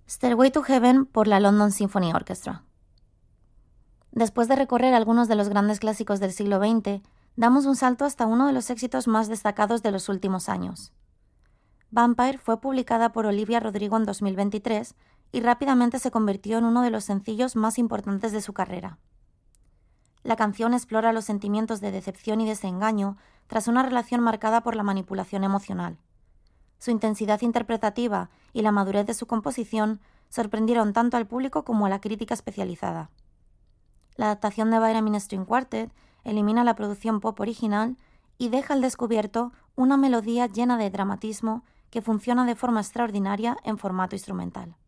Stairway to Heaven por la London Symphony Orchestra. Después de recorrer algunos de los grandes clásicos del siglo XX, damos un salto hasta uno de los éxitos más destacados de los últimos años. Vampire fue publicada por Olivia Rodrigo en 2023 y rápidamente se convirtió en uno de los sencillos más importantes de su carrera. La canción explora los sentimientos de decepción y desengaño tras una relación marcada por la manipulación emocional. Su intensidad interpretativa y la madurez de su composición sorprendieron tanto al público como a la crítica especializada. La adaptación de Byrame String Quartet elimina la producción pop original y deja al descubierto una melodía llena de dramatismo que funciona de forma extraordinaria en formato instrumental.